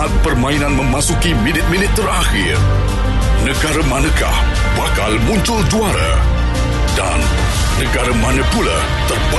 saat permainan memasuki minit-minit terakhir. Negara manakah bakal muncul juara? Dan negara mana pula terbaik